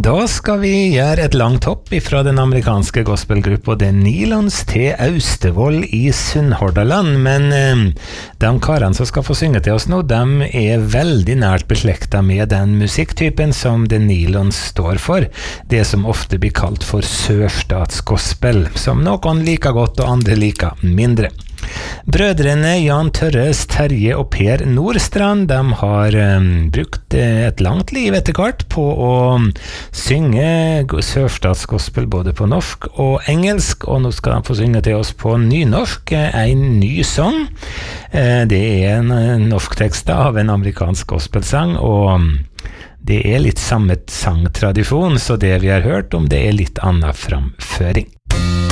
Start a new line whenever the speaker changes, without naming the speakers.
Da skal vi gjøre et langt hopp fra den amerikanske gospelgruppa The Nilons til Austevoll i Sunnhordaland, men de karene som skal få synge til oss nå, de er veldig nært beslekta med den musikktypen som The Nilons står for, det som ofte blir kalt for sørstatsgospel, som noen liker godt og andre liker mindre. Brødrene Jan Tørres, Terje og Per Nordstrand, de har brukt et langt liv etter hvert på å synge sørstatsgospel både på norsk og engelsk, og nå skal de få synge til oss på nynorsk, en ny sang. Det er en norsk tekst av en amerikansk gospelsang, og det er litt samme sangtradisjon, så det vi har hørt om, det er litt annen framføring.